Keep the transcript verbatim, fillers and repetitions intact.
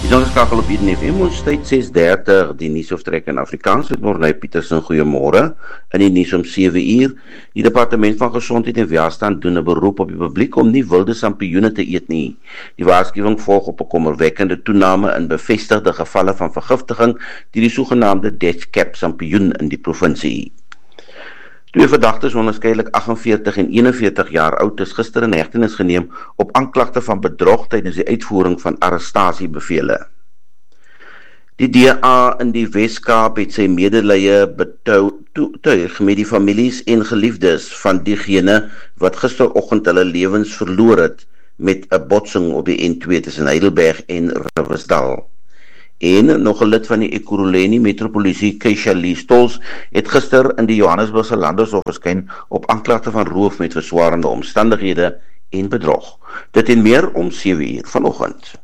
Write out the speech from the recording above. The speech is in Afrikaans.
Dis ongeskakel op Eden F M, ons tyd ses dertig, die nuus optrek in Afrikaans met Morney Petersen, goeiemôre. In die nuus om sewe uur, die Departement van Gesondheid en Welstand doen 'n beroep op die publiek om nie wilde sampioene te eet nie. Die waarskuwing volg op 'n kommerwekkende toename in bevestigde gevalle van vergiftiging deur die sogenaamde Death Cap sampioen in die provinsie. Twee verdagtes, onderskeidelik aggenveertig en eenenveertig jaar oud, is gister in hegtenis geneem op aanklagte van bedrog tydens die uitvoering van arrestasiebevele. Die D A in die Wes-Kaap het sy medelee betuig met die families en geliefdes van diegene wat gisteroggend hulle lewens verloor het met 'n botsing op die N twee tussen Heidelberg en Riversdal. En nog 'n lid van die Ekurhuleni Metropolisie, Keisha Lee Stols, het gister in die Johannesburgse Landershof verskyn op aanklagte van roof met verswarende omstandighede en bedrog. Dit en meer om sewe uur vanoggend.